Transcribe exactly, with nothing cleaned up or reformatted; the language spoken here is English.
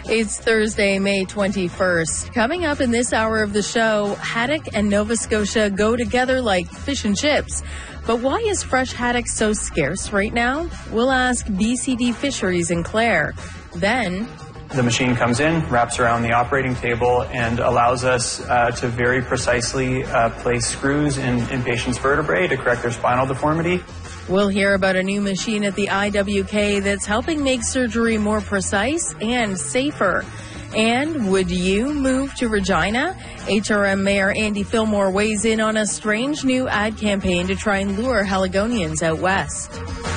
It's Thursday, May twenty-first. Coming up in this hour of the show, haddock and Nova Scotia go together like fish and chips. But why is fresh haddock so scarce right now? We'll ask B C D Fisheries in Clare. Then, the machine comes in, wraps around the operating table, and allows us uh, to very precisely uh, place screws in, in patients' vertebrae to correct their spinal deformity. We'll hear about a new machine at the I W K that's helping make surgery more precise and safer. And would you move to Regina? H R M Mayor Andy Fillmore weighs in on a strange new ad campaign to try and lure Haligonians out west.